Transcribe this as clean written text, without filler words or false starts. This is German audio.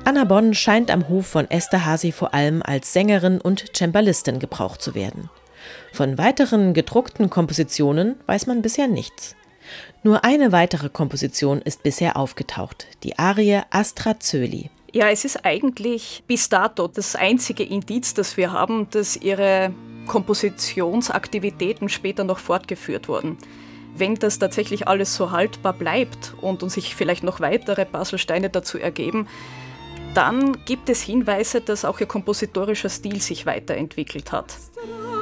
Anna Bonn scheint am Hof von Esterházy vor allem als Sängerin und Cembalistin gebraucht zu werden. Von weiteren gedruckten Kompositionen weiß man bisher nichts. Nur eine weitere Komposition ist bisher aufgetaucht, die Arie Astra Coeli. Ja, es ist eigentlich bis dato das einzige Indiz, das wir haben, dass ihre Kompositionsaktivitäten später noch fortgeführt wurden. Wenn das tatsächlich alles so haltbar bleibt und sich vielleicht noch weitere Puzzlesteine dazu ergeben, dann gibt es Hinweise, dass auch ihr kompositorischer Stil sich weiterentwickelt hat.